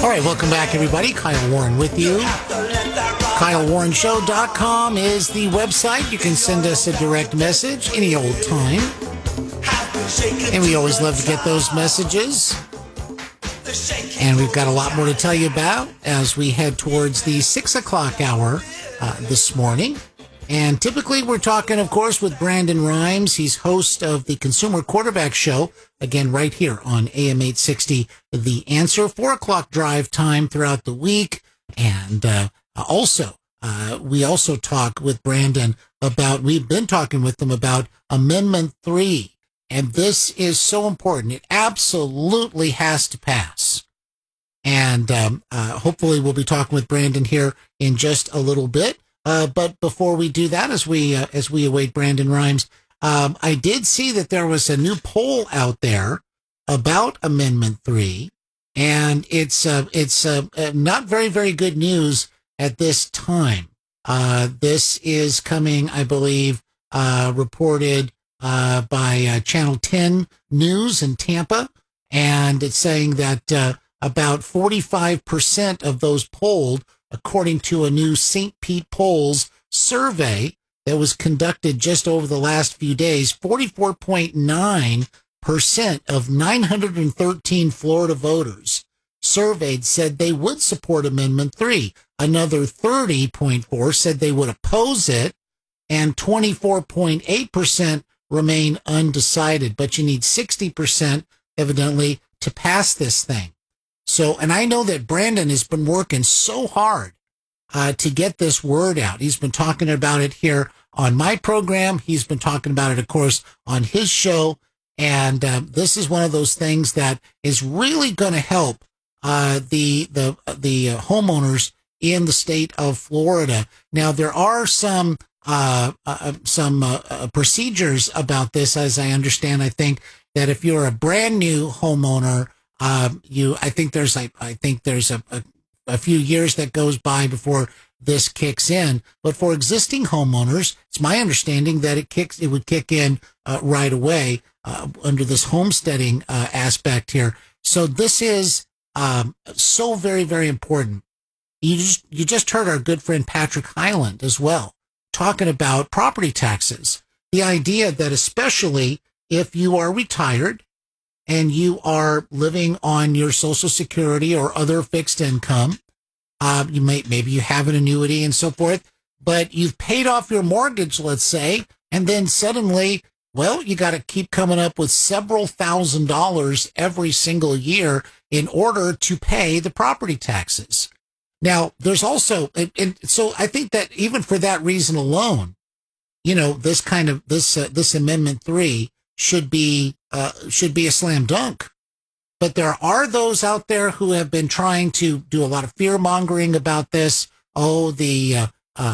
All right, welcome back, everybody. Kyle Warren with you. KyleWarrenShow.com is the website. You can send us a direct message any old time. And we always love to get those messages. And we've got a lot more to tell you about as we head towards the 6 o'clock hour this morning. And typically we're talking, of course, with Brandon Rhymes. He's host of the Consumer Quarterback Show, again, right here on AM 860, The Answer, 4 o'clock drive time throughout the week. And we also talk with Brandon about, we've been talking with him about Amendment 3. And this is so important. It absolutely has to pass. And hopefully we'll be talking with Brandon here in just a little bit. But before we do that, as we await Brandon Rhymes, I did see that there was a new poll out there about Amendment 3, and it's not very, very good news at this time. This is coming, I believe, reported by Channel 10 News in Tampa, and it's saying that about 45% of those polled, according to a new St. Pete Polls survey that was conducted just over the last few days, 44.9% of 913 Florida voters surveyed said they would support Amendment 3. Another 30.4% said they would oppose it, and 24.8% remain undecided. But you need 60%, evidently, to pass this thing. So, and I know that Brandon has been working so hard to get this word out. He's been talking about it here on my program. He's been talking about it, of course, on his show. And this is one of those things that is really going to help the homeowners in the state of Florida. Now, there are some procedures about this, as I understand. I think that if you're a brand new homeowner, I think there's a few years that goes by before this kicks in. But for existing homeowners, it's my understanding that it would kick in right away under this homesteading aspect here. So this is so very, very important. You just heard our good friend Patrick Hyland as well talking about property taxes. The idea that especially if you are retired and you are living on your Social Security or other fixed income, maybe you have an annuity and so forth, but you've paid off your mortgage, let's say, and then suddenly, well, you got to keep coming up with several $1,000s every single year in order to pay the property taxes. Now, there's also, and so I think that even for that reason alone, this Amendment 3 should be a slam dunk. But there are those out there who have been trying to do a lot of fear mongering about this. Oh, the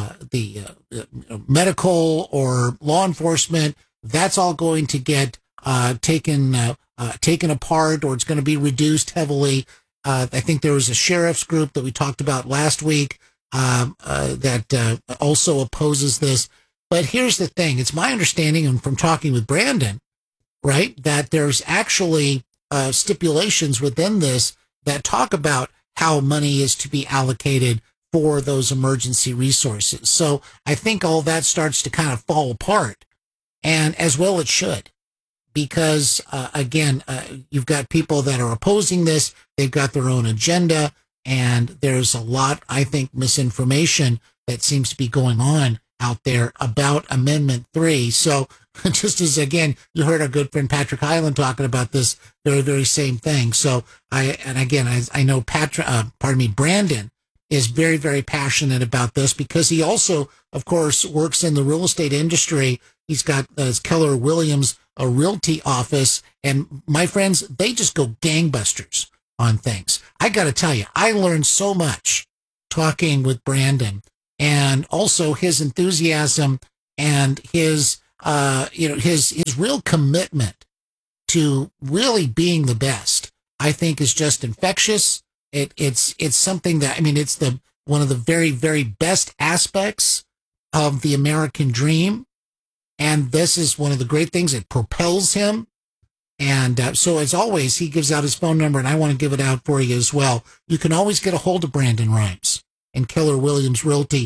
medical or law enforcement, that's all going to get taken apart, or it's going to be reduced heavily. I think there was a sheriff's group that we talked about last week that also opposes this. But here's the thing. It's my understanding, and from talking with Brandon, right, that there's actually stipulations within this that talk about how money is to be allocated for those emergency resources. So I think all that starts to kind of fall apart, and as well it should, because again, you've got people that are opposing this. They've got their own agenda, and there's a lot, I think, misinformation that seems to be going on out there about Amendment 3. So just as, again, you heard our good friend Patrick Hyland talking about this very, very same thing. So I know Brandon is very, very passionate about this because he also, of course, works in the real estate industry. He's got his Keller Williams, a realty office. And my friends, they just go gangbusters on things. I got to tell you, I learned so much talking with Brandon, and also his enthusiasm and his real commitment to really being the best, I think, is just infectious. It's something that, it's one of the very, very best aspects of the American dream. And this is one of the great things. It propels him. And so, as always, he gives out his phone number, and I want to give it out for you as well. You can always get a hold of Brandon Rhymes and Keller Williams Realty,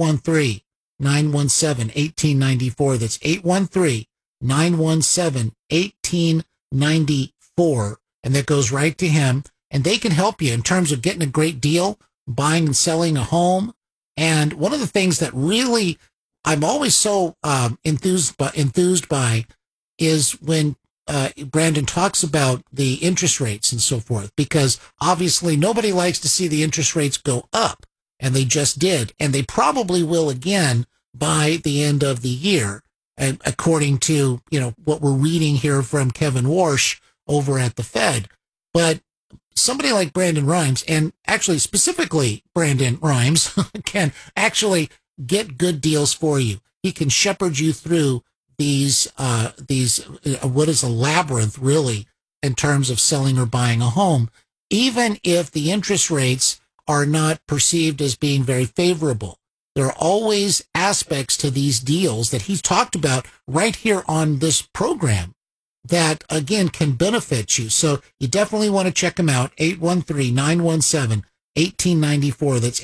813-917-1894. That's 813-917-1894. And that goes right to him. And they can help you in terms of getting a great deal, buying and selling a home. And one of the things that really I'm always so enthused by is when Brandon talks about the interest rates and so forth, because obviously nobody likes to see the interest rates go up, and they just did, and they probably will again by the end of the year, and according to what we're reading here from Kevin Warsh over at the Fed. But somebody like Brandon Rhymes, and actually specifically Brandon Rhymes, can actually get good deals for you. He can shepherd you through these what is a labyrinth really in terms of selling or buying a home, even if the interest rates are not perceived as being very favorable. There are always aspects to these deals that he's talked about right here on this program that, again, can benefit you. So you definitely want to check him out, 813-917-1894. That's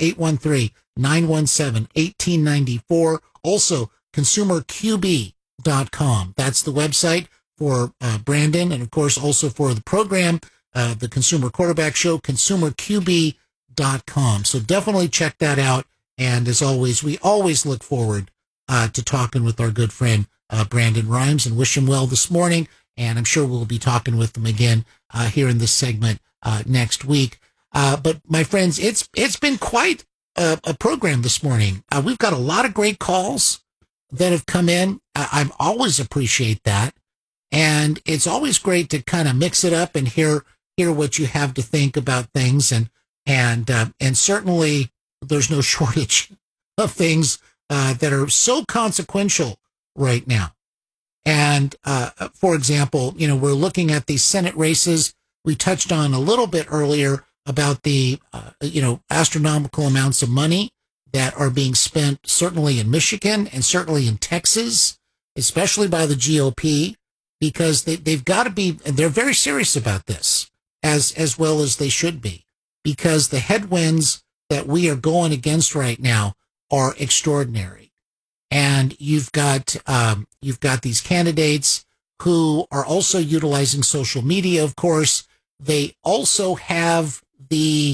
813-917-1894. Also, consumerqb.com. That's the website for Brandon, and of course also for the program, the Consumer Quarterback Show, consumerqb.com. So definitely check that out. And as always, we always look forward to talking with our good friend Brandon Rhymes, and wish him well this morning. And I'm sure we'll be talking with him again here in this segment next week. But my friends, it's been quite a program this morning. We've got a lot of great calls that have come in. I always appreciate that. And it's always great to kind of mix it up and hear what you have to think about things. And certainly there's no shortage of things that are so consequential right now. And for example, we're looking at the Senate races. We touched on a little bit earlier about the, astronomical amounts of money that are being spent certainly in Michigan and certainly in Texas, especially by the GOP, because they've got to be, and they're very serious about this, as well as they should be, because the headwinds that we are going against right now are extraordinary. And you've got these candidates who are also utilizing social media, of course. They also have the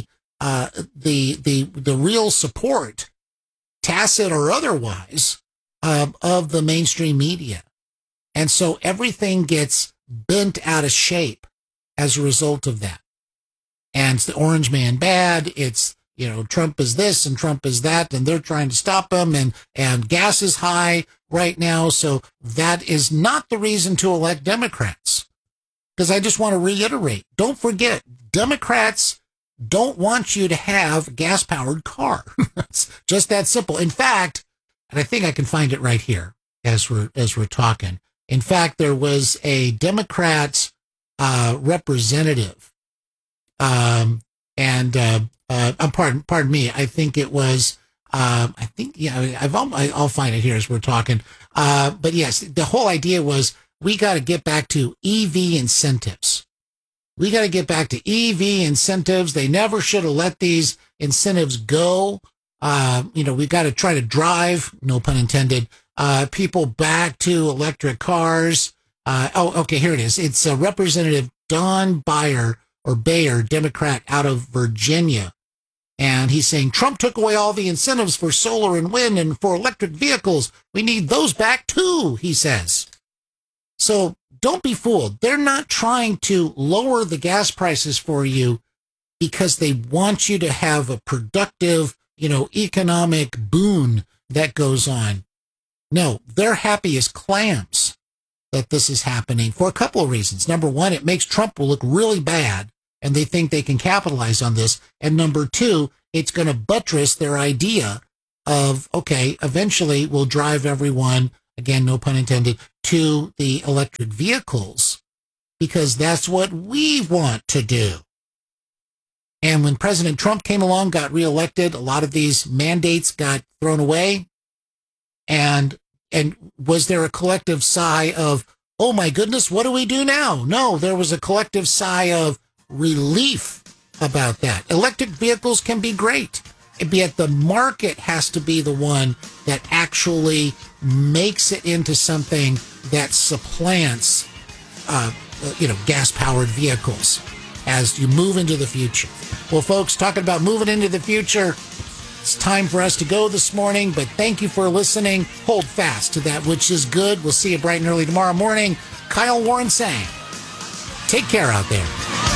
real support, tacit or otherwise, of the mainstream media. And so everything gets bent out of shape as a result of that. And it's the orange man bad. It's, Trump is this and Trump is that, and they're trying to stop him, and gas is high right now. So that is not the reason to elect Democrats. Because I just want to reiterate, don't forget, Democrats don't want you to have a gas-powered car. It's just that simple. In fact, and I think I can find it right here as we're talking. In fact, there was a Democrat representative, pardon me. I think it was. I'll find it here as we're talking. But yes, the whole idea was we got to get back to EV incentives. We got to get back to EV incentives. They never should have let these incentives go. We got to try to drive, no pun intended, people back to electric cars. Okay, here it is. It's Representative Don Bayer, Democrat out of Virginia. And he's saying Trump took away all the incentives for solar and wind and for electric vehicles. We need those back too, he says. So don't be fooled. They're not trying to lower the gas prices for you because they want you to have a productive, economic boon that goes on. No, they're happy as clams that this is happening for a couple of reasons. Number one, it makes Trump look really bad, and they think they can capitalize on this. And number two, it's going to buttress their idea of, okay, eventually we'll drive everyone, again, no pun intended, to the electric vehicles, because that's what we want to do. And when President Trump came along, got reelected, a lot of these mandates got thrown away. And was there a collective sigh of, oh my goodness, what do we do now? No, there was a collective sigh of relief about that. Electric vehicles can be great, yet the market has to be the one that actually makes it into something that supplants, gas-powered vehicles as you move into the future. Well, folks, talking about moving into the future, it's time for us to go this morning, but thank you for listening. Hold fast to that which is good. We'll see you bright and early tomorrow morning. Kyle Warren saying, take care out there.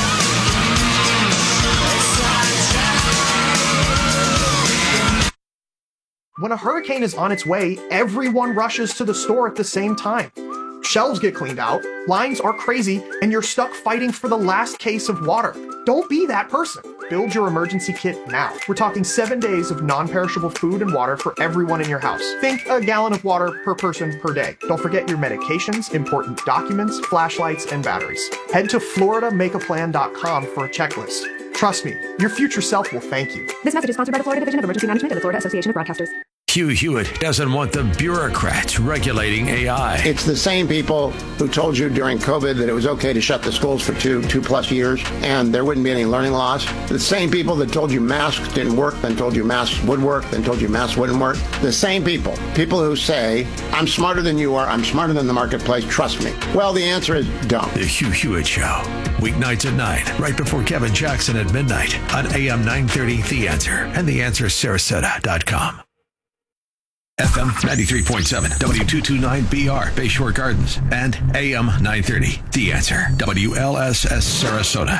When a hurricane is on its way, everyone rushes to the store at the same time. Shelves get cleaned out, lines are crazy, and you're stuck fighting for the last case of water. Don't be that person. Build your emergency kit now. We're talking 7 days of non-perishable food and water for everyone in your house. Think a gallon of water per person per day. Don't forget your medications, important documents, flashlights, and batteries. Head to floridamakeaplan.com for a checklist. Trust me, your future self will thank you. This message is sponsored by the Florida Division of Emergency Management and the Florida Association of Broadcasters. Hugh Hewitt doesn't want the bureaucrats regulating AI. It's the same people who told you during COVID that it was okay to shut the schools for two plus years and there wouldn't be any learning loss. The same people that told you masks didn't work, then told you masks would work, then told you masks wouldn't work. The same people who say, I'm smarter than you are, I'm smarter than the marketplace, trust me. Well, the answer is don't. The Hugh Hewitt Show, weeknights at 9, right before Kevin Jackson at midnight on AM 930 The Answer and TheAnswerSarasota.com. FM 93.7, W229BR, Bayshore Gardens, and AM 930, The Answer, WLSS Sarasota.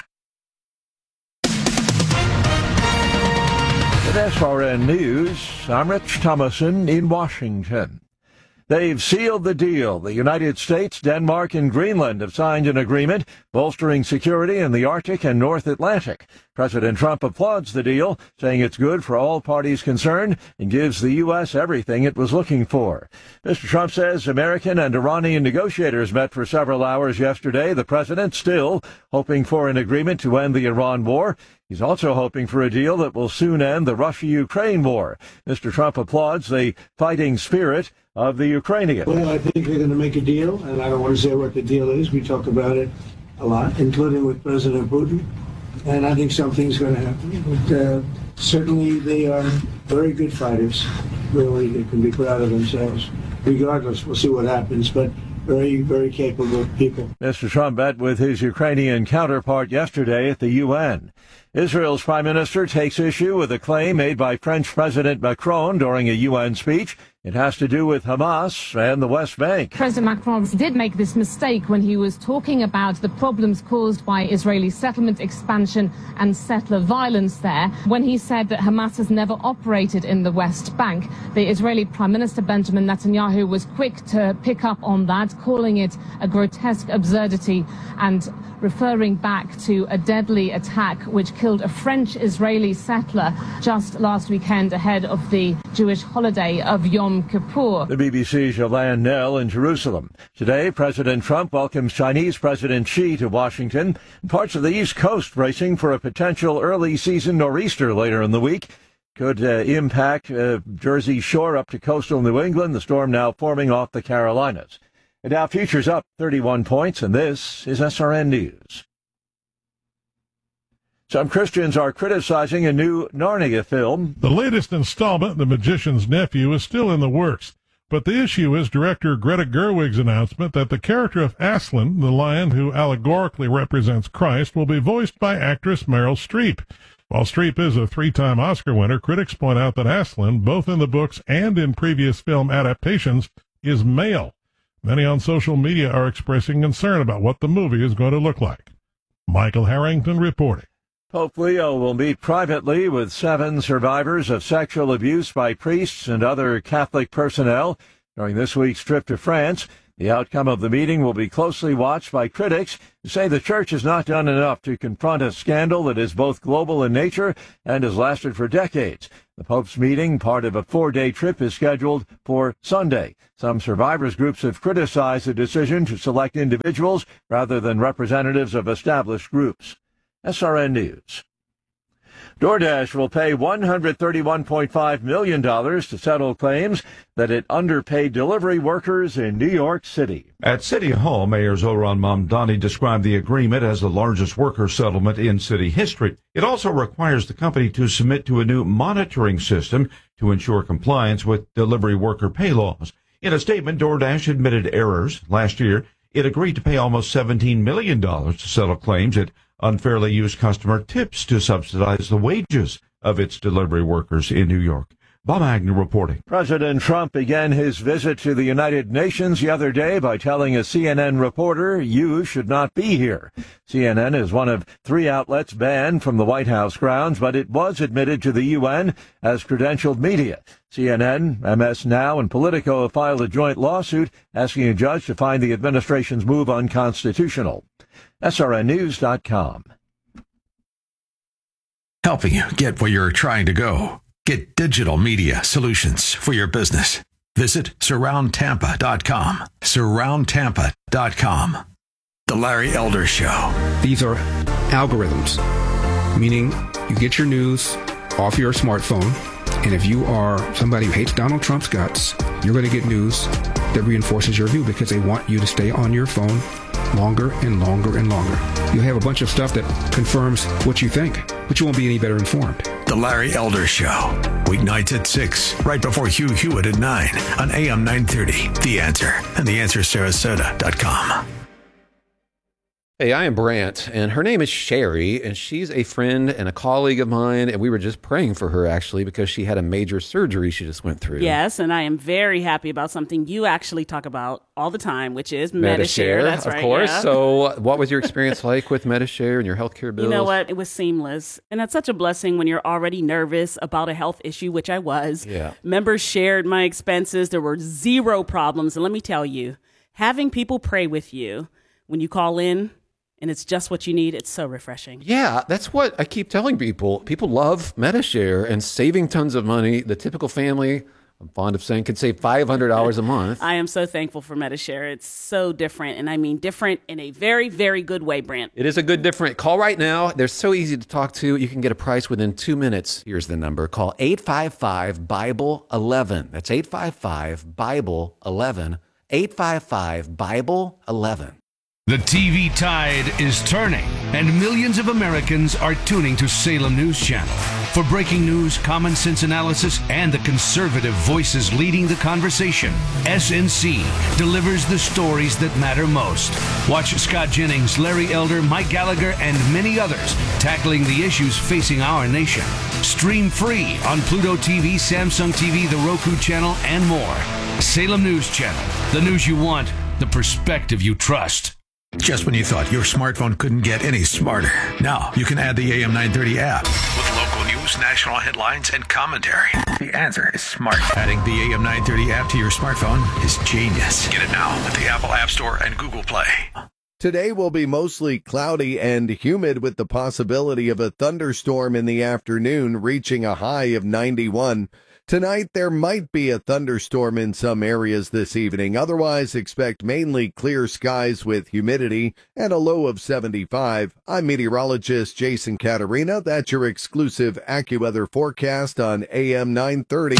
At SRN News, I'm Rich Thomason in Washington. They've sealed the deal. The United States, Denmark, and Greenland have signed an agreement bolstering security in the Arctic and North Atlantic. President Trump applauds the deal, saying it's good for all parties concerned and gives the U.S. everything it was looking for. Mr. Trump says American and Iranian negotiators met for several hours yesterday. The president still hoping for an agreement to end the Iran war. He's also hoping for a deal that will soon end the Russia-Ukraine war. Mr. Trump applauds the fighting spirit of the Ukrainians. Well, I think they're going to make a deal, and I don't want to say what the deal is. We talk about it a lot, including with President Putin, and I think something's going to happen. But certainly they are very good fighters. Really, they can be proud of themselves. Regardless, we'll see what happens, but very, very capable people. Mr. Trump met with his Ukrainian counterpart yesterday at the UN. Israel's prime minister takes issue with a claim made by French President Macron during a UN speech. It has to do with Hamas and the West Bank. President Macron did make this mistake when he was talking about the problems caused by Israeli settlement expansion and settler violence there, when he said that Hamas has never operated in the West Bank. The Israeli Prime Minister Benjamin Netanyahu was quick to pick up on that, calling it a grotesque absurdity and referring back to a deadly attack which killed a French-Israeli settler just last weekend ahead of the Jewish holiday of Yom Kippur. The BBC's Yolande Knell in Jerusalem. Today, President Trump welcomes Chinese President Xi to Washington. Parts of the East Coast bracing for a potential early season nor'easter later in the week. Could impact Jersey Shore up to coastal New England. The storm now forming off the Carolinas. The Dow futures up 31 points, and this is SRN News. Some Christians are criticizing a new Narnia film. The latest installment, The Magician's Nephew, is still in the works. But the issue is director Greta Gerwig's announcement that the character of Aslan, the lion who allegorically represents Christ, will be voiced by actress Meryl Streep. While Streep is a 3-time Oscar winner, critics point out that Aslan, both in the books and in previous film adaptations, is male. Many on social media are expressing concern about what the movie is going to look like. Michael Harrington reporting. Pope Leo will meet privately with 7 survivors of sexual abuse by priests and other Catholic personnel during this week's trip to France. The outcome of the meeting will be closely watched by critics who say the Church has not done enough to confront a scandal that is both global in nature and has lasted for decades. The Pope's meeting, part of a 4-day trip, is scheduled for Sunday. Some survivors groups have criticized the decision to select individuals rather than representatives of established groups. SRN News. DoorDash will pay $131.5 million to settle claims that it underpaid delivery workers in New York City. At City Hall, Mayor Zohran Mamdani described the agreement as the largest worker settlement in city history. It also requires the company to submit to a new monitoring system to ensure compliance with delivery worker pay laws. In a statement, DoorDash admitted errors. Last year, it agreed to pay almost $17 million to settle claims it unfairly used customer tips to subsidize the wages of its delivery workers in New York. Bob Agnew reporting. President Trump began his visit to the United Nations the other day by telling a CNN reporter, "You should not be here." CNN is one of 3 outlets banned from the White House grounds, but it was admitted to the UN as credentialed media. CNN, MS Now, and Politico have filed a joint lawsuit asking a judge to find the administration's move unconstitutional. SRNnews.com. Helping you get where you're trying to go. Get digital media solutions for your business. Visit surroundtampa.com. Surroundtampa.com. The Larry Elder Show. These are algorithms, meaning you get your news off your smartphone, and if you are somebody who hates Donald Trump's guts, you're going to get news that reinforces your view because they want you to stay on your phone longer and longer and longer. You'll have a bunch of stuff that confirms what you think, but you won't be any better informed. The Larry Elder Show. Weeknights at 6, right before Hugh Hewitt at 9 on AM 930. The Answer and theanswersarasota.com. Hey, I am Brant, and her name is Sherry, and she's a friend and a colleague of mine, and we were just praying for her, actually, because she had a major surgery she just went through. Yes, and I am very happy about something you actually talk about all the time, which is Medi-Share. That's right, of course. Yeah. So what was your experience like with Medi-Share and your healthcare bills? You know what? It was seamless, and that's such a blessing when you're already nervous about a health issue, which I was. Yeah. Members shared my expenses. There were 0 problems, and let me tell you, having people pray with you when you call in, and it's just what you need, it's so refreshing. Yeah, that's what I keep telling people. People love Medi-Share and saving tons of money. The typical family, I'm fond of saying, could save $500 a month. I am so thankful for Medi-Share. It's so different, and I mean different in a very, very good way, Brent. It is a good different. Call right now. They're so easy to talk to. You can get a price within 2 minutes. Here's the number. Call 855-BIBLE-11. That's 855-BIBLE-11. 855-BIBLE-11. The TV tide is turning, and millions of Americans are tuning to Salem News Channel. For breaking news, common sense analysis, and the conservative voices leading the conversation, SNC delivers the stories that matter most. Watch Scott Jennings, Larry Elder, Mike Gallagher, and many others tackling the issues facing our nation. Stream free on Pluto TV, Samsung TV, the Roku channel, and more. Salem News Channel, the news you want, the perspective you trust. Just when you thought your smartphone couldn't get any smarter, now you can add the AM 930 app with local news, national headlines, and commentary. The answer is smart. Adding the AM 930 app to your smartphone is genius. Get it now at the Apple App Store and Google Play. Today will be mostly cloudy and humid with the possibility of a thunderstorm in the afternoon, reaching a high of 91. Tonight, there might be a thunderstorm in some areas this evening. Otherwise, expect mainly clear skies with humidity and a low of 75. I'm meteorologist Jason Caterina. That's your exclusive AccuWeather forecast on AM 930.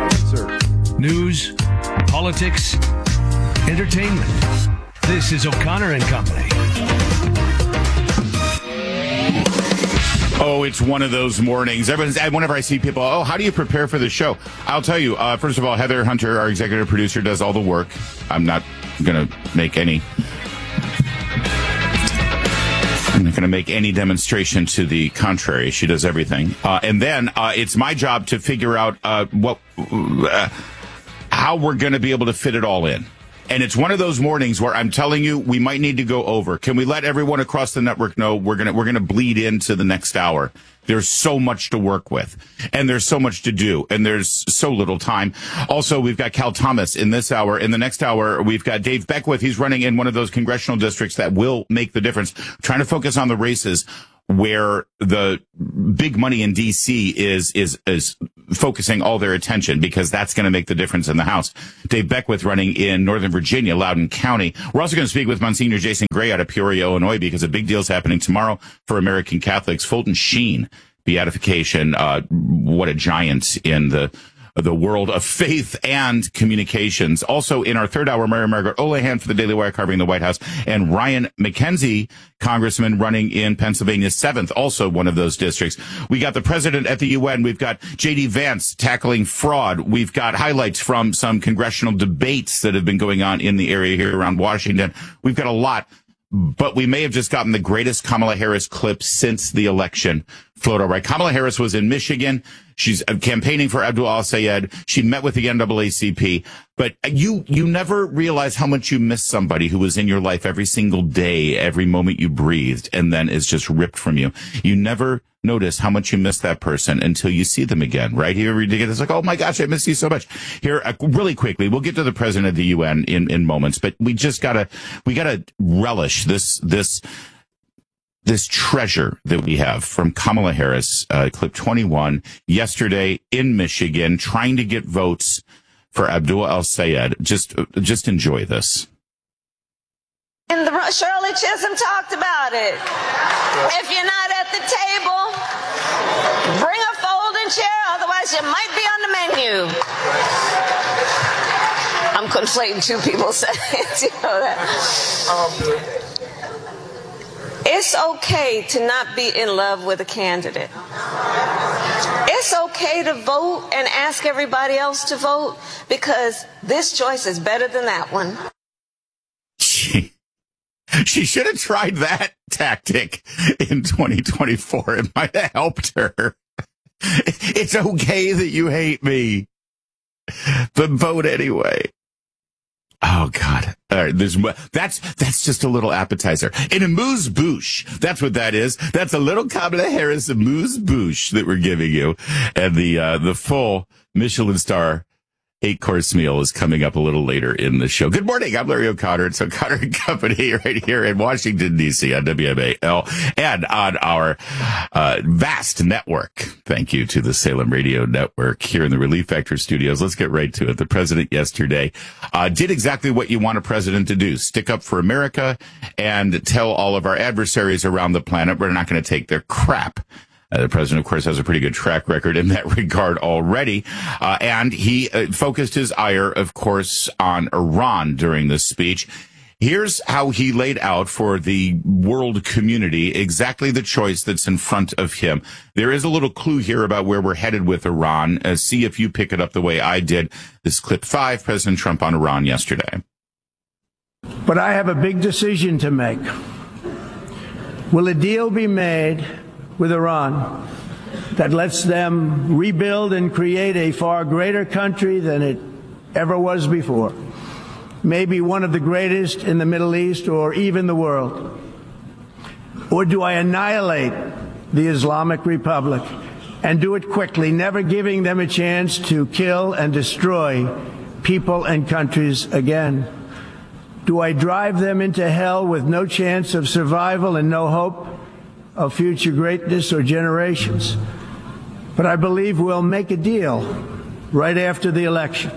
News, politics, entertainment. This is O'Connor and Company. Oh, it's one of those mornings. Whenever I see people, how do you prepare for the show? I'll tell you, first of all, Heather Hunter, our executive producer, does all the work. I'm not going to make any demonstration to the contrary. She does everything. And then it's my job to figure out how we're going to be able to fit it all in. And it's one of those mornings where I'm telling you, we might need to go over. Can we let everyone across the network know we're gonna bleed into the next hour? There's so much to work with, and there's so much to do, and there's so little time. Also, we've got Cal Thomas in this hour. In the next hour, we've got Dave Beckwith. He's running in one of those congressional districts that will make the difference, trying to focus on the races where the big money in D.C. is focusing all their attention, because that's going to make the difference in the House. Dave Beckwith running in Northern Virginia, Loudoun County. We're also going to speak with Monsignor Jason Gray out of Peoria, Illinois, because a big deal is happening tomorrow for American Catholics. Fulton Sheen beatification. What a giant in the world of faith and communications. Also in our third hour, Mary Margaret Olohan for the Daily Wire covering the White House, and Ryan McKenzie, congressman running in Pennsylvania's 7th, also one of those districts. We got the president at the UN. We've got J.D. Vance tackling fraud. We've got highlights from some congressional debates that have been going on in the area here around Washington. We've got a lot. But we may have just gotten the greatest Kamala Harris clip since the election. Photo, right? Kamala Harris was in Michigan. She's campaigning for Abdul al-Sayed. She met with the NAACP. But you never realize how much you miss somebody who was in your life every single day, every moment you breathed, and then is just ripped from you. You never notice how much you miss that person until you see them again, right? It's like, oh my gosh, I miss you so much. Here, really quickly, we'll get to the president of the UN in moments, but we gotta relish this treasure that we have from Kamala Harris, clip 21, yesterday in Michigan, trying to get votes for Abdul al-Sayed. Just enjoy this. And Shirley Chisholm talked about it. If you're not at the table, bring a folding chair, otherwise you might be on the menu. I'm conflating two people saying, you know that. It's okay to not be in love with a candidate. It's okay to vote and ask everybody else to vote, because this choice is better than that one. She should have tried that tactic in 2024. It might have helped her. It's okay that you hate me, but vote anyway. Oh God! All right, that's just a little appetizer. In a amuse-bouche, that's what that is. That's a little Kamala Harris amuse-bouche that we're giving you, and the full Michelin star 8-course meal is coming up a little later in the show. Good morning. I'm Larry O'Connor. It's O'Connor and Company right here in Washington, D.C. on WMAL and on our vast network. Thank you to the Salem Radio Network here in the Relief Factor studios. Let's get right to it. The president yesterday did exactly what you want a president to do. Stick up for America and tell all of our adversaries around the planet we're not going to take their crap. The president, of course, has a pretty good track record in that regard already. And he focused his ire, of course, on Iran during this speech. Here's how he laid out for the world community exactly the choice that's in front of him. There is a little clue here about where we're headed with Iran. See if you pick it up the way I did. This clip 5, President Trump on Iran yesterday. But I have a big decision to make. Will a deal be made with Iran that lets them rebuild and create a far greater country than it ever was before? Maybe one of the greatest in the Middle East or even the world? Or do I annihilate the Islamic Republic and do it quickly, never giving them a chance to kill and destroy people and countries again? Do I drive them into hell with no chance of survival and no hope of future greatness or generations? But I believe we'll make a deal right after the election,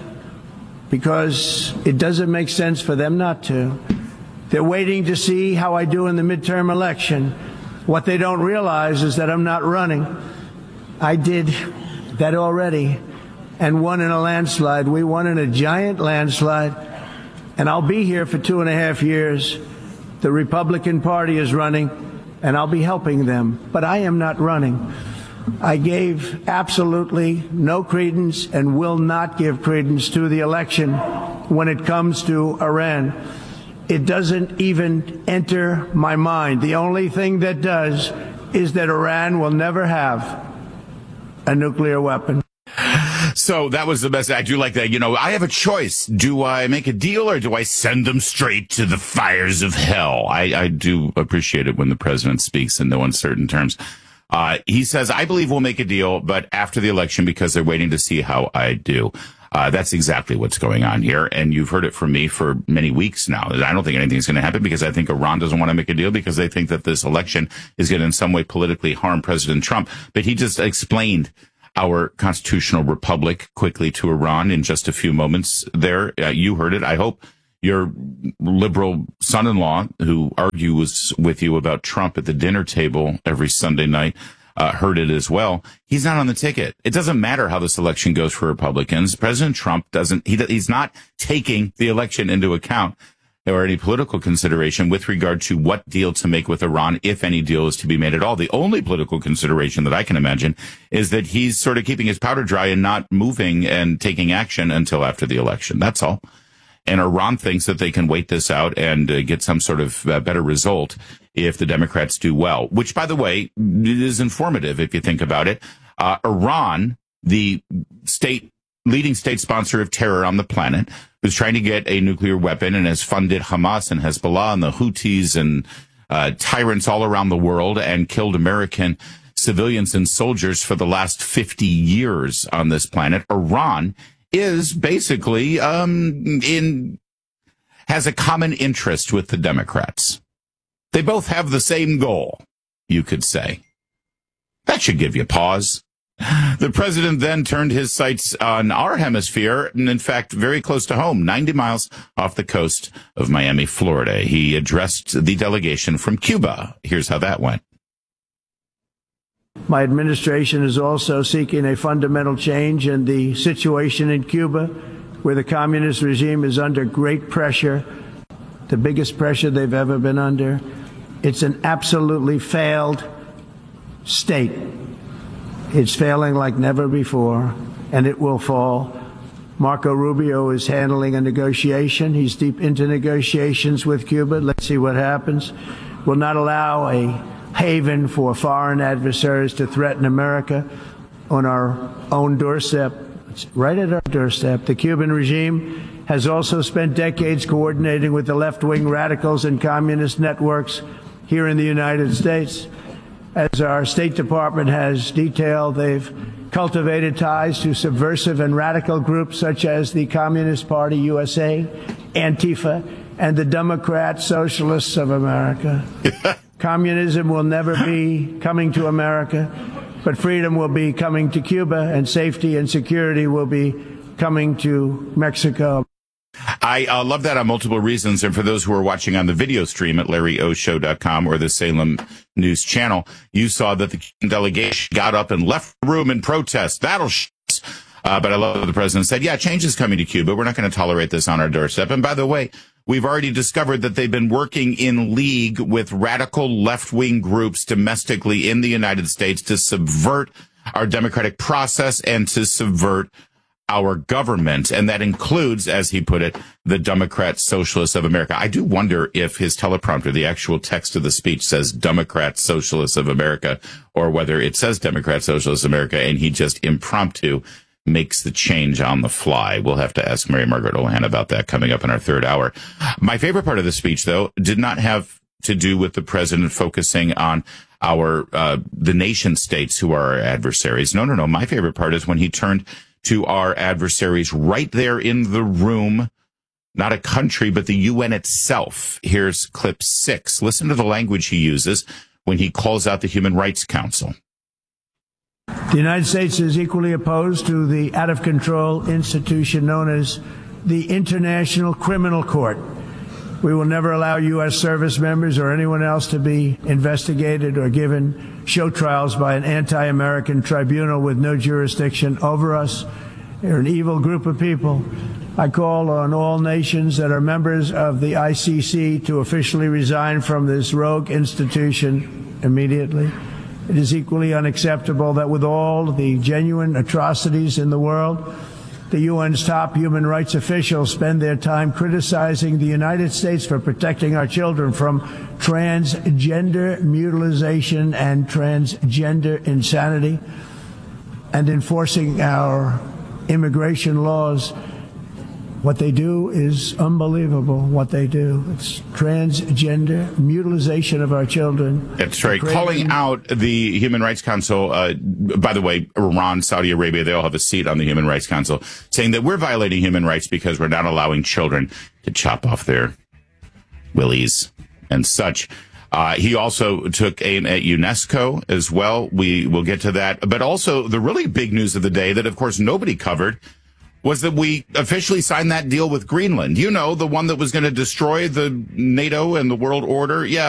because it doesn't make sense for them not to. They're waiting to see how I do in the midterm election. What they don't realize is that I'm not running. I did that already and won in a landslide. We won in a giant landslide, and I'll be here for 2.5 years. The Republican Party is running, and I'll be helping them, but I am not running. I gave absolutely no credence and will not give credence to the election when it comes to Iran. It doesn't even enter my mind. The only thing that does is that Iran will never have a nuclear weapon. So that was the best. I do like that. You know, I have a choice. Do I make a deal or do I send them straight to the fires of hell? I do appreciate it when the president speaks in no uncertain terms. He says, I believe we'll make a deal, but after the election, because they're waiting to see how I do. That's exactly what's going on here. And you've heard it from me for many weeks now. I don't think anything's going to happen because I think Iran doesn't want to make a deal because they think that this election is going to in some way politically harm President Trump. But he just explained our constitutional republic quickly to Iran in just a few moments there. You heard it. I hope your liberal son-in-law, who argues with you about Trump at the dinner table every Sunday night, heard it as well. He's not on the ticket. It doesn't matter how this election goes for Republicans. President Trump he's not taking the election into account or any political consideration with regard to what deal to make with Iran, if any deal is to be made at all. The only political consideration that I can imagine is that he's sort of keeping his powder dry and not moving and taking action until after the election. That's all. And Iran thinks that they can wait this out and get some sort of better result if the Democrats do well, which, by the way, is informative if you think about it. Iran, the leading state sponsor of terror on the planet, who's trying to get a nuclear weapon and has funded Hamas and Hezbollah and the Houthis and tyrants all around the world and killed American civilians and soldiers for the last 50 years on this planet. Iran is basically has a common interest with the Democrats. They both have the same goal, you could say. That should give you pause. The president then turned his sights on our hemisphere, and in fact, very close to home, 90 miles off the coast of Miami, Florida. He addressed the delegation from Cuba. Here's how that went. My administration is also seeking a fundamental change in the situation in Cuba, where the communist regime is under great pressure, the biggest pressure they've ever been under. It's an absolutely failed state. It's failing like never before, and it will fall. Marco Rubio is handling a negotiation. He's deep into negotiations with Cuba. Let's see what happens. We'll not allow a haven for foreign adversaries to threaten America on our own doorstep. It's right at our doorstep. The Cuban regime has also spent decades coordinating with the left-wing radicals and communist networks here in the United States. As our State Department has detailed, they've cultivated ties to subversive and radical groups such as the Communist Party USA, Antifa, and the Democrat Socialists of America. Communism will never be coming to America, but freedom will be coming to Cuba, and safety and security will be coming to Mexico. I love that on multiple reasons. And for those who are watching on the video stream at LarryOShow.com or the Salem News Channel, you saw that the delegation got up and left the room in protest. That'll but I love that the president said, yeah, change is coming to Cuba. We're not going to tolerate this on our doorstep. And by the way, we've already discovered that they've been working in league with radical left-wing groups domestically in the United States to subvert our democratic process and to subvert our government. And that includes, as he put it, the Democrat Socialists of America. I do wonder if his teleprompter, the actual text of the speech, says Democrat Socialists of America, or whether it says Democrat Socialists of America and he just impromptu makes the change on the fly. We'll have to ask Mary Margaret Olohan about that coming up in our third hour. My favorite part of the speech, though, did not have to do with the president focusing on the nation states who are our adversaries. No. My favorite part is when he turned to our adversaries right there in the room, not a country, but the UN itself. Here's clip 6. Listen to the language he uses when he calls out the Human Rights Council. The United States is equally opposed to the out-of-control institution known as the International Criminal Court. We will never allow U.S. service members or anyone else to be investigated or given show trials by an anti-American tribunal with no jurisdiction over us. They're an evil group of people. I call on all nations that are members of the ICC to officially resign from this rogue institution immediately. It is equally unacceptable that with all the genuine atrocities in the world, the UN's top human rights officials spend their time criticizing the United States for protecting our children from transgender mutilation and transgender insanity and enforcing our immigration laws. What they do is unbelievable, what they do. It's transgender mutilation of our children. That's right. Calling out the Human Rights Council, by the way, Iran, Saudi Arabia, they all have a seat on the Human Rights Council, saying that we're violating human rights because we're not allowing children to chop off their willies and such. He also took aim at UNESCO as well. We will get to that. But also the really big news of the day that, of course, nobody covered was that we officially signed that deal with Greenland. You know, the one that was going to destroy the NATO and the world order. Yeah.